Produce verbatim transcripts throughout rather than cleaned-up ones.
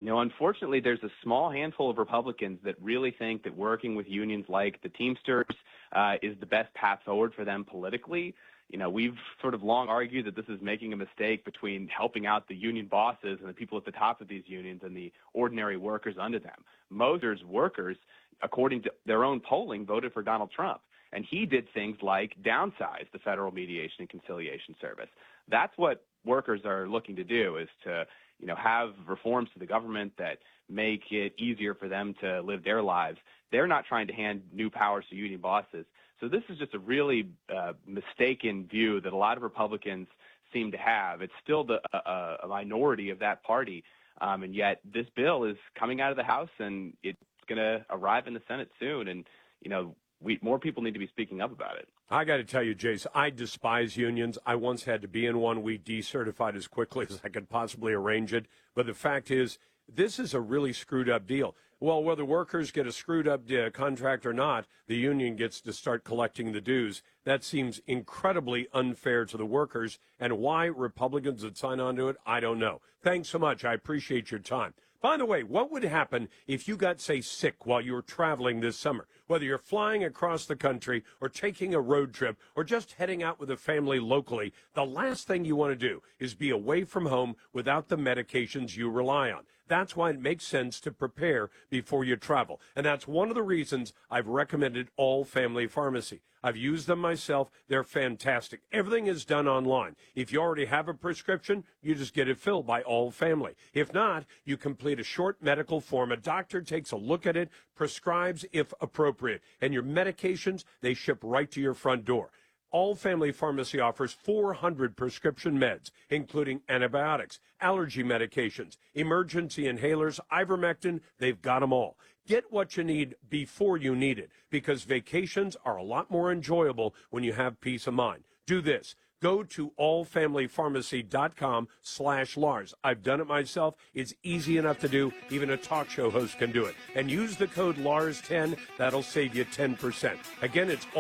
You know, unfortunately, there's a small handful of Republicans that really think that working with unions like the Teamsters uh, is the best path forward for them politically. You know, we've sort of long argued that this is making a mistake between helping out the union bosses and the people at the top of these unions and the ordinary workers under them. Most workers, according to their own polling, voted for Donald Trump. And he did things like downsize the Federal Mediation and Conciliation Service. That's what workers are looking to do, is to, you know, have reforms to the government that make it easier for them to live their lives. They're not trying to hand new powers to union bosses. So this is just a really uh, mistaken view that a lot of Republicans seem to have. It's still the, uh, a minority of that party, um, and yet this bill is coming out of the House, and it's going to arrive in the Senate soon. And, you know, we, more people need to be speaking up about it. I got to tell you, Jace, I despise unions. I once had to be in one. We decertified as quickly as I could possibly arrange it. But the fact is, this is a really screwed up deal. Well, whether workers get a screwed up uh, contract or not, the union gets to start collecting the dues. That seems incredibly unfair to the workers. And why Republicans would sign on to it, I don't know. Thanks so much. I appreciate your time. By the way, what would happen if you got, say, sick while you were traveling this summer? Whether you're flying across the country or taking a road trip or just heading out with a family locally, the last thing you want to do is be away from home without the medications you rely on. That's why it makes sense to prepare before you travel. And that's one of the reasons I've recommended All Family Pharmacy. I've used them myself. They're fantastic. Everything is done online. If you already have a prescription, you just get it filled by All Family. If not, you complete a short medical form. A doctor takes a look at it, prescribes if appropriate. And your medications, they ship right to your front door. All Family Pharmacy offers four hundred prescription meds, including antibiotics, allergy medications, emergency inhalers, ivermectin. They've got them all. Get what you need before you need it, because vacations are a lot more enjoyable when you have peace of mind. Do this. Go to allfamilypharmacy.com slash Lars. I've done it myself. It's easy enough to do. Even a talk show host can do it. And use the code Lars ten. That'll save you ten percent. Again, it's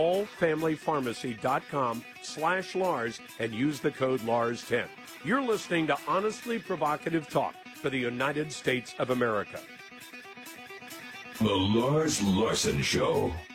allfamilypharmacy.com slash Lars and use the code Lars ten. You're listening to Honestly Provocative Talk for the United States of America. The Lars Larson Show.